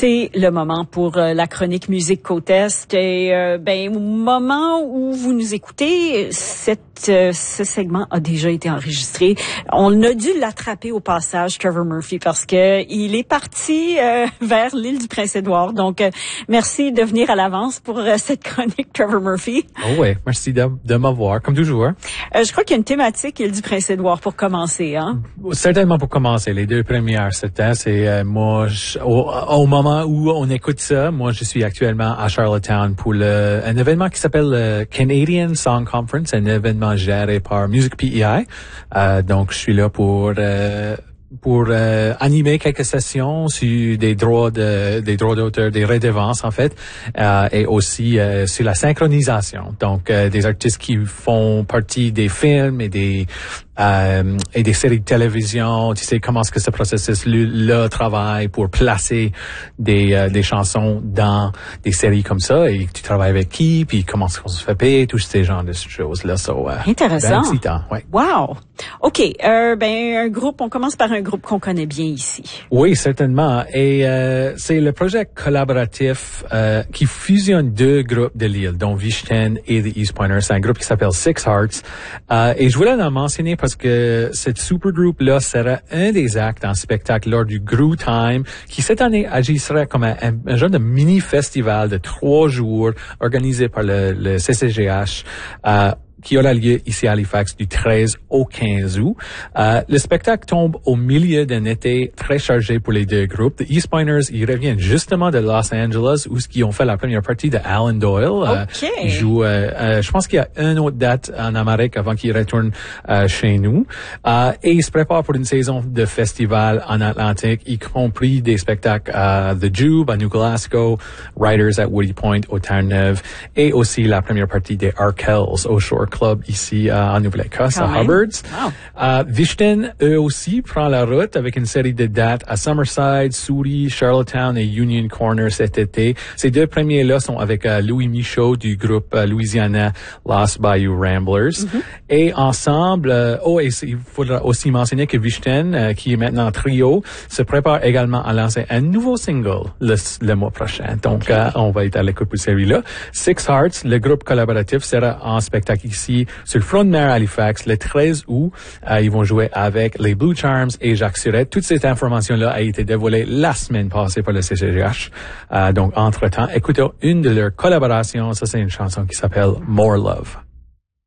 C'est le moment pour la chronique Musique Côte Est. Et au moment où vous nous écoutez, ce segment a déjà été enregistré. On a dû l'attraper au passage, Trevor Murphy, parce que il est parti vers l'île du Prince-Édouard. Donc, merci de venir à l'avance pour cette chronique, Trevor Murphy. Oh ouais, merci de m'avoir, comme toujours. Je crois qu'il y a une thématique île du Prince-Édouard pour commencer, hein? Certainement pour commencer. Les deux premières, c'est moi, au moment où on écoute ça, moi, je suis actuellement à Charlottetown pour un événement qui s'appelle le Canadian Song Conference, un événement géré par Music PEI. Donc, je suis là pour animer quelques sessions sur des droits d'auteur, des redevances en fait, et aussi sur la synchronisation. Donc des artistes qui font partie des films et des séries de télévision. Tu sais comment est-ce que ce processus-là travaille pour placer des chansons dans des séries comme ça, et tu travailles avec qui, puis comment est-ce qu'on se fait payer, tous ces genres de choses-là. Intéressant. Ben excitant, ouais. Wow. OK. Un groupe, on commence par un groupe qu'on connaît bien ici. Oui, certainement. Et c'est le projet collaboratif qui fusionne deux groupes de l'île, dont Vichten et The East Pointers. C'est un groupe qui s'appelle Six Hearts. Et je voulais en mentionner parce que cette supergroupe-là sera un des actes en spectacle lors du Groove Time, qui cette année agisserait comme un genre de mini-festival de 3 jours organisé par le CCGH, qui aura lieu ici à Halifax du 13 au 15 août. Le spectacle tombe au milieu d'un été très chargé pour les deux groupes. The East Pointers, ils reviennent justement de Los Angeles, où ils ont fait la première partie de Alan Doyle. Ils jouent, je pense qu'il y a une autre date en Amérique avant qu'ils retournent chez nous. Et ils se préparent pour une saison de festival en Atlantique, y compris des spectacles à The Jube, à New Glasgow, Riders at Woody Point, au Terre-Neuve, et aussi la première partie des Arkells au Shore Club ici en Nouvelle-Écosse, à Hubbards. Wow. Vichten, eux aussi, prend la route avec une série de dates à Summerside, Souris, Charlottetown et Union Corner cet été. Ces deux premiers-là sont avec Louis Michaud du groupe Louisiana Lost Bayou Ramblers. Mm-hmm. Et ensemble, il faudra aussi mentionner que Vichten, qui est maintenant trio, se prépare également à lancer un nouveau single le mois prochain. Donc, on va être à l'écoute pour celui-là. Six Hearts, le groupe collaboratif, sera en spectacle ici sur le front de mer Halifax le 13 août. Ils vont jouer avec les Blue Charms et Jacques Surette. Toute cette information-là a été dévoilée la semaine passée par le CCGH. Donc, entre-temps, écoutons une de leurs collaborations. Ça, c'est une chanson qui s'appelle More Love.